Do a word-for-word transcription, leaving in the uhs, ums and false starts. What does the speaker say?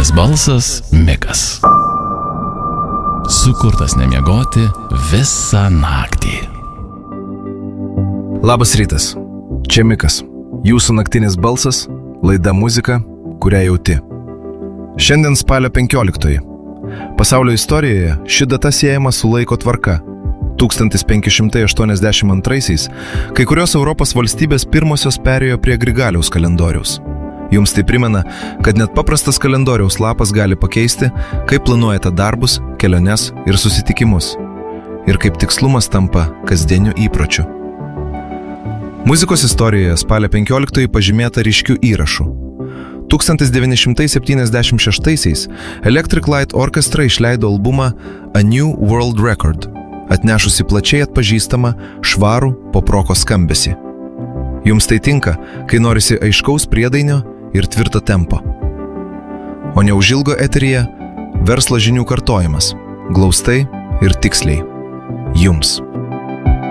naktinis balsas Mikas. Sukurtas nemiegoti visą naktį. Labas rytas, čia Mikas. Jūsų naktinis balsas, laida muzika, kurią jauti. Šiandien spalio penkioliktoji. Pasaulio istorijoje ši data siejama su laiko tvarka. tūkstantis penki šimtai aštuoniasdešimt antraisiais kai kurios Europos valstybės pirmosios perėjo prie Grigaliaus kalendoriaus. Jums tai primena, kad net paprastas kalendoriaus lapas gali pakeisti, kaip planuojate darbus, keliones ir susitikimus. Ir kaip tikslumas tampa kasdieniu įpročiu. Muzikos istorijoje spalio penkioliktoji pažymėta ryškių įrašų. tūkstantis devyni šimtai septyniasdešimt šeštaisiais Electric Light Orchestra išleido albumą A New World Record, atnešusi plačiai atpažįstamą švarų poproko skambesį. Jums tai tinka, kai norisi aiškaus priedainio ir tvirto tempo. O neužilgo eteryje verslo žinių kartojimas, glaustai ir tiksliai. Jums.